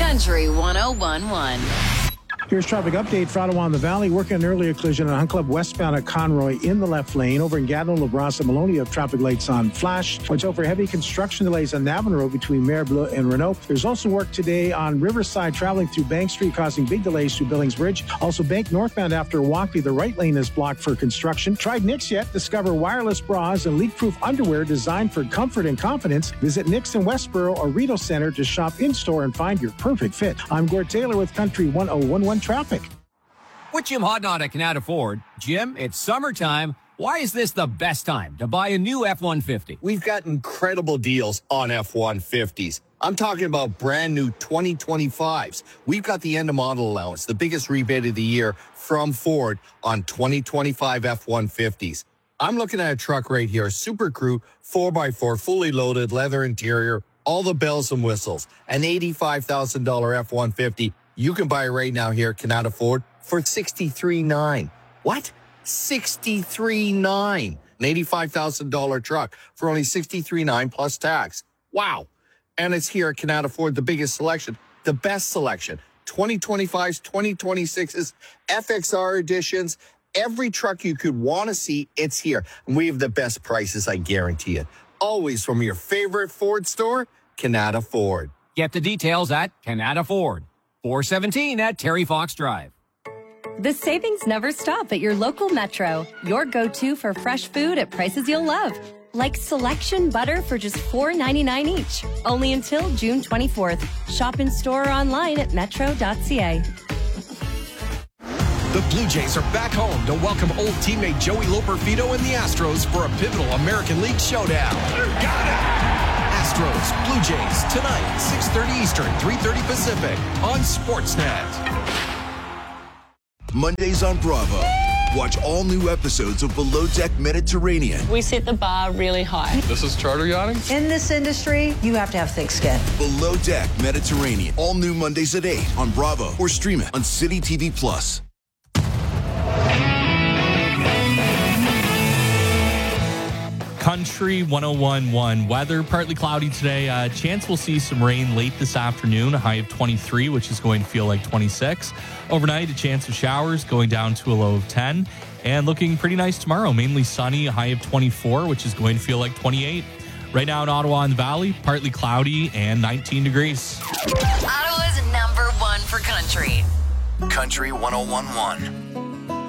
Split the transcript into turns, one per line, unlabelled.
Country 101.1.
Here's traffic update for Ottawa and the Valley. Working an earlier collision on Hunt Club westbound at Conroy in the left lane. Over in Gatineau, LaBrasse, and Maloney, you have traffic lights on flash. Watch out for heavy construction delays on Navin Road between Mare Bleu and Renault. There's also work today on Riverside traveling through Bank Street, causing big delays through Billings Bridge. Also, Bank northbound after Walkley, the right lane is blocked for construction. Tried Nix yet? Discover wireless bras and leak-proof underwear designed for comfort and confidence. Visit Nix in Westboro or Rideau Center to shop in-store and find your perfect fit. I'm Gord Taylor with Country 101.1 Traffic.
With Jim Hodnott at Canada Ford. Jim, it's summertime. Why is this the best time to buy a new F-150?
We've got incredible deals on F-150s. I'm talking about brand new 2025s. We've got the end of model allowance, the biggest rebate of the year from Ford on 2025 F-150s. I'm looking at a truck right here, a Super Crew 4x4, fully loaded, leather interior, all the bells and whistles. An $85,000 F-150. You can buy it right now here at Canada Ford for $63,900. What? $63,900. An $85,000 truck for only $63,900 plus tax. Wow. And it's here at Canada Ford, the biggest selection, the best selection. 2025s, 2026s, FXR editions, every truck you could want to see, it's here. And we have the best prices, I guarantee it. Always from your favorite Ford store, Canada Ford.
Get the details at Canada Ford. 417 at Terry Fox Drive.
The savings never stop at your local Metro. Your go-to for fresh food at prices you'll love. Like selection butter for just $4.99 each. Only until June 24th. Shop in store or online at metro.ca.
The Blue Jays are back home to welcome old teammate Joey Loperfido and the Astros for a pivotal American League showdown. Got it! Astros, Blue Jays, tonight, 6:30 Eastern, 3:30 Pacific, on Sportsnet.
Mondays on Bravo. Watch all new episodes of Below Deck Mediterranean.
We set the bar really high.
This is charter yachting?
In this industry, you have to have thick skin.
Below Deck Mediterranean. All new Mondays at 8 on Bravo or stream it on City TV Plus.
Country 101.1 weather, partly cloudy today. Chance we'll see some rain late this afternoon, a high of 23, which is going to feel like 26. Overnight, a chance of showers going down to a low of 10. And looking pretty nice tomorrow, mainly sunny, a high of 24, which is going to feel like 28. Right now in Ottawa and the Valley, partly cloudy and 19 degrees.
Ottawa's number one for country.
Country 101.1.